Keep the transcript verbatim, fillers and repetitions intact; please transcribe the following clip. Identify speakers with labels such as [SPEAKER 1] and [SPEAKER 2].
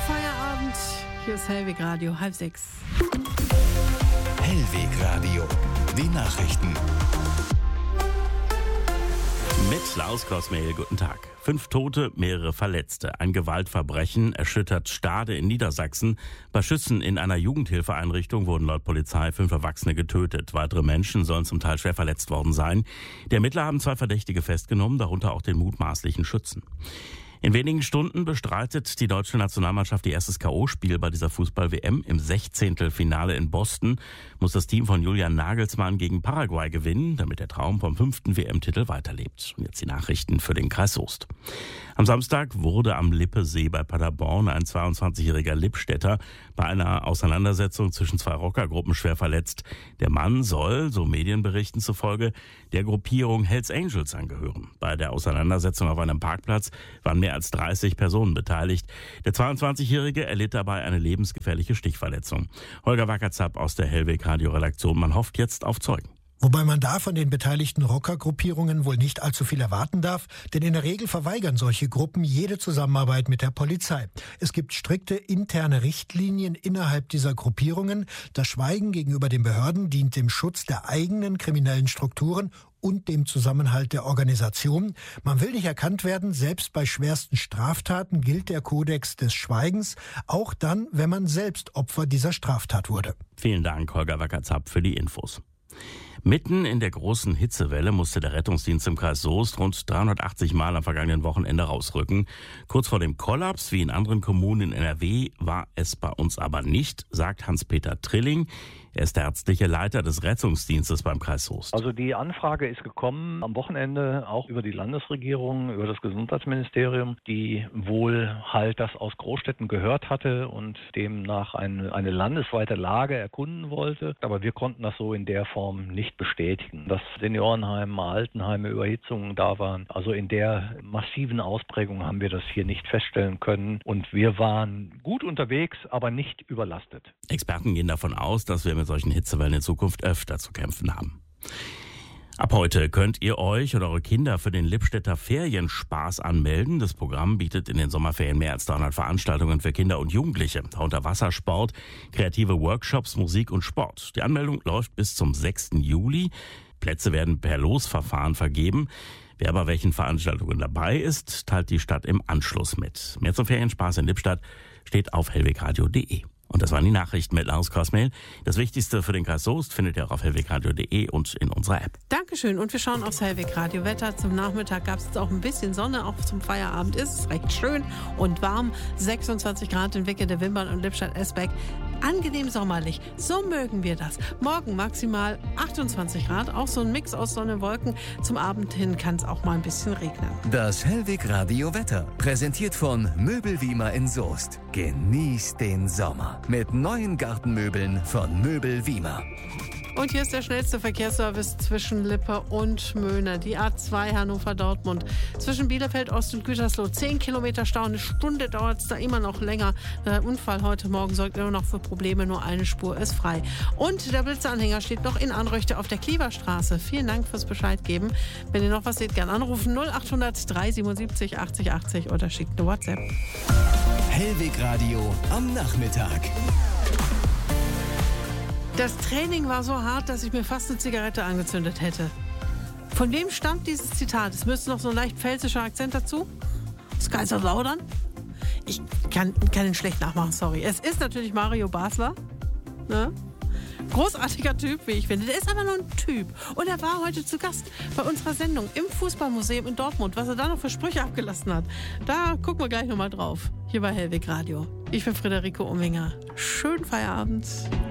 [SPEAKER 1] Feierabend. Hier ist Hellweg Radio, halb sechs.
[SPEAKER 2] Hellweg Radio, die Nachrichten.
[SPEAKER 3] Mit Lars Kosmehl, guten Tag. Fünf Tote, mehrere Verletzte. Ein Gewaltverbrechen erschüttert Stade in Niedersachsen. Bei Schüssen in einer Jugendhilfeeinrichtung wurden laut Polizei fünf Erwachsene getötet. Weitere Menschen sollen zum Teil schwer verletzt worden sein. Die Ermittler haben zwei Verdächtige festgenommen, darunter auch den mutmaßlichen Schützen. In wenigen Stunden bestreitet die deutsche Nationalmannschaft ihr erstes K O-Spiel bei dieser Fußball-W M. Im Sechzehntelfinale in Boston muss das Team von Julian Nagelsmann gegen Paraguay gewinnen, damit der Traum vom fünften W M-Titel weiterlebt. Und jetzt die Nachrichten für den Kreis Soest. Am Samstag wurde am Lippesee bei Paderborn ein zweiundzwanzigjähriger Lippstädter bei einer Auseinandersetzung zwischen zwei Rockergruppen schwer verletzt. Der Mann soll, so Medienberichten zufolge, der Gruppierung Hells Angels angehören. Bei der Auseinandersetzung auf einem Parkplatz waren mehr als dreißig Personen beteiligt. Der zweiundzwanzigjährige erlitt dabei eine lebensgefährliche Stichverletzung. Holger Wackerzapp aus der Hellweg-Radio-Redaktion. Man hofft jetzt auf Zeugen.
[SPEAKER 4] Wobei man da von den beteiligten Rockergruppierungen wohl nicht allzu viel erwarten darf, denn in der Regel verweigern solche Gruppen jede Zusammenarbeit mit der Polizei. Es gibt strikte interne Richtlinien innerhalb dieser Gruppierungen. Das Schweigen gegenüber den Behörden dient dem Schutz der eigenen kriminellen Strukturen und dem Zusammenhalt der Organisation. Man will nicht erkannt werden, selbst bei schwersten Straftaten gilt der Kodex des Schweigens, auch dann, wenn man selbst Opfer dieser Straftat wurde.
[SPEAKER 3] Vielen Dank, Holger Wackerzapp, für die Infos. Mitten in der großen Hitzewelle musste der Rettungsdienst im Kreis Soest rund dreihundertachtzig Mal am vergangenen Wochenende rausrücken. Kurz vor dem Kollaps, wie in anderen Kommunen in N R W, war es bei uns aber nicht, sagt Hans-Peter Trilling. Er ist der ärztliche Leiter des Rettungsdienstes beim Kreis Soest.
[SPEAKER 5] Also die Anfrage ist gekommen am Wochenende auch über die Landesregierung, über das Gesundheitsministerium, die wohl halt das aus Großstädten gehört hatte und demnach eine, eine landesweite Lage erkunden wollte. Aber wir konnten das so in der Form nicht bestätigen. Dass Seniorenheime, Altenheime, Überhitzungen da waren. Also in der massiven Ausprägung haben wir das hier nicht feststellen können. Und wir waren gut unterwegs, aber nicht überlastet.
[SPEAKER 3] Experten gehen davon aus, dass wir mit solchen Hitzewellen in Zukunft öfter zu kämpfen haben. Ab heute könnt ihr euch oder eure Kinder für den Lippstädter Ferienspaß anmelden. Das Programm bietet in den Sommerferien mehr als dreihundert Veranstaltungen für Kinder und Jugendliche. Darunter Wassersport, kreative Workshops, Musik und Sport. Die Anmeldung läuft bis zum sechsten Juli. Plätze werden per Losverfahren vergeben. Wer bei welchen Veranstaltungen dabei ist, teilt die Stadt im Anschluss mit. Mehr zum Ferienspaß in Lippstadt steht auf hellwegradio punkt de. Und das waren die Nachrichten mit Lars Kosmehl. Das Wichtigste für den Kreis Soest findet ihr auch auf hellwegradio punkt de und in unserer App.
[SPEAKER 1] Dankeschön. Und wir schauen aufs Hellweg Radio Wetter. Zum Nachmittag gab es jetzt auch ein bisschen Sonne. Auch zum Feierabend ist es recht schön und warm. sechsundzwanzig Grad in Wicke der Wimbern und Lippstadt-Esbeck. Angenehm sommerlich. So mögen wir das. Morgen maximal achtundzwanzig Grad. Auch so ein Mix aus Sonne und Wolken. Zum Abend hin kann es auch mal ein bisschen regnen.
[SPEAKER 2] Das Hellweg Radio Wetter, präsentiert von Möbelwiemer in Soest. Genießt den Sommer mit neuen Gartenmöbeln von Möbelwiemer.
[SPEAKER 1] Und hier ist der schnellste Verkehrsservice zwischen Lippe und Möhne. Die A zwei Hannover-Dortmund. Zwischen Bielefeld Ost und Gütersloh zehn Kilometer Stau. Eine Stunde dauert es da immer noch länger. Der Unfall heute Morgen sorgt immer noch für Probleme. Nur eine Spur ist frei. Und der Blitzanhänger steht noch in Anröchte auf der Klieverstraße. Vielen Dank fürs Bescheid geben. Wenn ihr noch was seht, gerne anrufen. null achthundert drei siebenundsiebzig achtzig achtzig oder schickt eine WhatsApp.
[SPEAKER 2] Hellweg Radio am Nachmittag.
[SPEAKER 1] Das Training war so hart, dass ich mir fast eine Zigarette angezündet hätte. Von wem stammt dieses Zitat? Es müsste noch so ein leicht pfälzischer Akzent dazu. Aus Kaiserslautern? Ich kann, kann ihn schlecht nachmachen, sorry. Es ist natürlich Mario Basler. Ne? Großartiger Typ, wie ich finde. Der ist aber nur ein Typ. Und er war heute zu Gast bei unserer Sendung im Fußballmuseum in Dortmund. Was er da noch für Sprüche abgelassen hat, da gucken wir gleich nochmal drauf. Hier bei Hellweg Radio. Ich bin Friederike Umminger. Schönen Feierabend.